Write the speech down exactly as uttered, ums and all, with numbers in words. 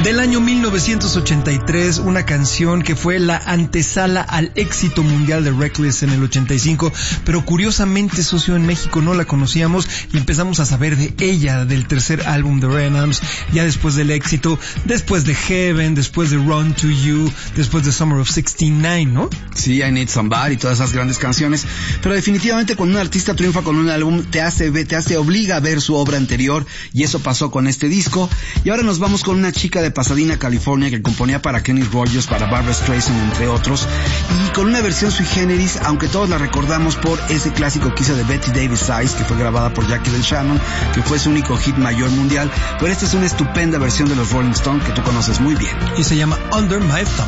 Del año mil novecientos ochenta y tres, una canción que fue la antesala al éxito mundial de Reckless en el ochenta y cinco, pero curiosamente, socio, en México no la conocíamos y empezamos a saber de ella, del tercer álbum de Ryan Adams, ya después del éxito, después de Heaven, después de Run to You, después de Summer of sesenta y nueve, ¿no? Sí, I Need Somebody y todas esas grandes canciones, pero definitivamente cuando un artista triunfa con un álbum te hace, te hace obliga a ver su obra anterior, y eso pasó con este disco. Y ahora nos vamos con una chica de Pasadena, California, que componía para Kenny Rogers, para Barbra Streisand, entre otros, y con una versión sui generis, aunque todos la recordamos por ese clásico que hizo de Betty Davis Eyes, que fue grabada por Jackie Del Shannon, que fue su único hit mayor mundial, pero esta es una estupenda versión de los Rolling Stones que tú conoces muy bien. Y se llama Under My Thumb.